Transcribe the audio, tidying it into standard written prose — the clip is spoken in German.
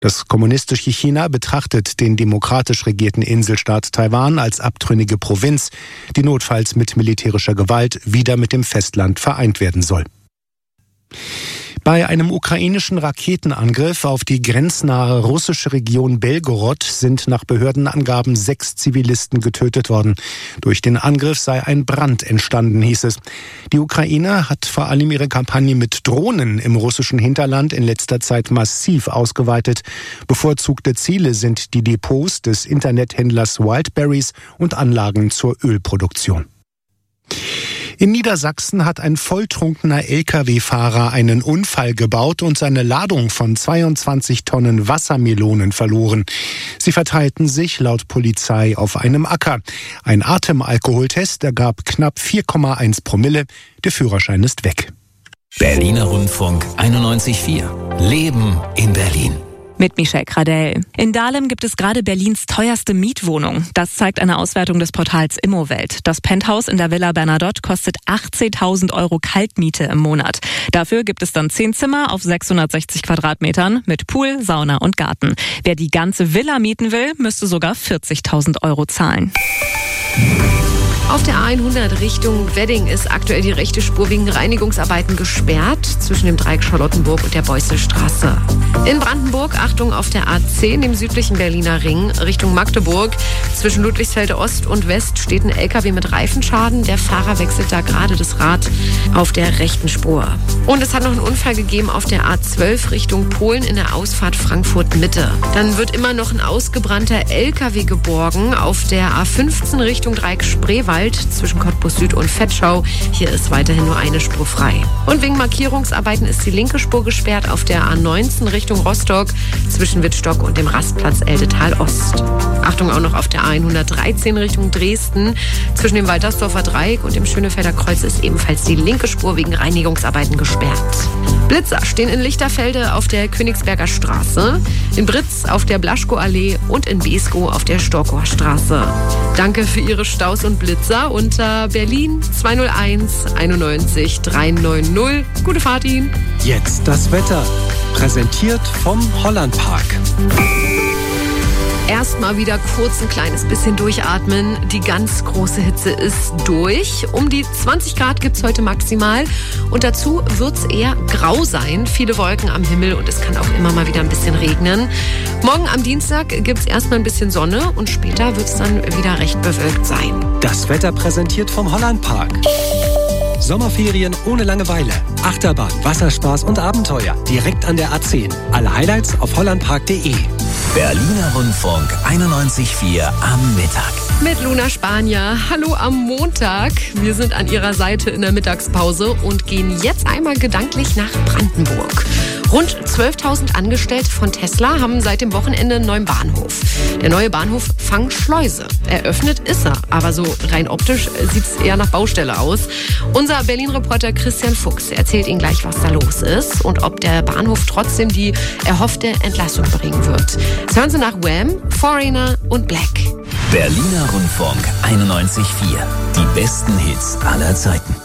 Das kommunistische China betrachtet den demokratisch regierten Inselstaat Taiwan als abtrünnige Provinz, die notfalls mit militärischer Gewalt wieder mit dem Festland vereint werden soll. Bei einem ukrainischen Raketenangriff auf die grenznahe russische Region Belgorod sind nach Behördenangaben 6 Zivilisten getötet worden. Durch den Angriff sei ein Brand entstanden, hieß es. Die Ukraine hat vor allem ihre Kampagne mit Drohnen im russischen Hinterland in letzter Zeit massiv ausgeweitet. Bevorzugte Ziele sind die Depots des Internethändlers Wildberries und Anlagen zur Ölproduktion. In Niedersachsen hat ein volltrunkener Lkw-Fahrer einen Unfall gebaut und seine Ladung von 22 Tonnen Wassermelonen verloren. Sie verteilten sich laut Polizei auf einem Acker. Ein Atemalkoholtest ergab knapp 4,1 Promille. Der Führerschein ist weg. Berliner Rundfunk 91.4. Leben in Berlin. Mit Michelle Gradell. In Dahlem gibt es gerade Berlins teuerste Mietwohnung. Das zeigt eine Auswertung des Portals Immowelt. Das Penthouse in der Villa Bernadotte kostet 18.000 € Kaltmiete im Monat. Dafür gibt es dann 10 Zimmer auf 660 Quadratmetern mit Pool, Sauna und Garten. Wer die ganze Villa mieten will, müsste sogar 40.000 € zahlen. Auf der A100 Richtung Wedding ist aktuell die rechte Spur wegen Reinigungsarbeiten gesperrt zwischen dem Dreieck Charlottenburg und der Beusselstraße. In Brandenburg, Achtung auf der A10 im südlichen Berliner Ring Richtung Magdeburg. Zwischen Ludwigsfelde Ost und West steht ein LKW mit Reifenschaden. Der Fahrer wechselt da gerade das Rad auf der rechten Spur. Und es hat noch einen Unfall gegeben auf der A12 Richtung Polen in der Ausfahrt Frankfurt-Mitte. Dann wird immer noch ein ausgebrannter LKW geborgen auf der A15 Richtung Dreieck Spreewald zwischen Cottbus Süd und Vetschau. Hier ist weiterhin nur eine Spur frei. Und wegen Markierungsarbeiten ist die linke Spur gesperrt auf der A19 Richtung Rostock zwischen Wittstock und dem Rastplatz Eldetal Ost. Achtung auch noch auf der A113 Richtung Dresden. Zwischen dem Waltersdorfer Dreieck und dem Schönefelder Kreuz ist ebenfalls die linke Spur wegen Reinigungsarbeiten gesperrt. Blitzer stehen in Lichterfelde auf der Königsberger Straße, in Britz auf der Blaschko-Allee und in Beeskow auf der Storkower Straße. Danke für Ihre Staus und Blitzer unter Berlin 201 91 390. Gute Fahrt Ihnen. Jetzt das Wetter. Präsentiert vom Hollandpark. Erstmal wieder kurz ein kleines bisschen durchatmen. Die ganz große Hitze ist durch. Um die 20 Grad gibt es heute maximal. Und dazu wird es eher grau sein. Viele Wolken am Himmel und es kann auch immer mal wieder ein bisschen regnen. Morgen am Dienstag gibt es erstmal ein bisschen Sonne und später wird es dann wieder recht bewölkt sein. Das Wetter präsentiert vom Hollandpark. Sommerferien ohne Langeweile. Achterbahn, Wasserspaß und Abenteuer. Direkt an der A10. Alle Highlights auf hollandpark.de. Berliner Rundfunk 91.4 am Mittag. Mit Luna Spanier. Hallo am Montag. Wir sind an Ihrer Seite in der Mittagspause und gehen jetzt einmal gedanklich nach Brandenburg. Rund 12.000 Angestellte von Tesla haben seit dem Wochenende einen neuen Bahnhof. Der neue Bahnhof Fangschleuse. Eröffnet ist er, aber so rein optisch sieht es eher nach Baustelle aus. Unser Berlin-Reporter Christian Fuchs erzählt Ihnen gleich, was da los ist und ob der Bahnhof trotzdem die erhoffte Entlassung bringen wird. Jetzt hören Sie nach Wham, Foreigner und Black. Berliner Rundfunk 91.4. Die besten Hits aller Zeiten.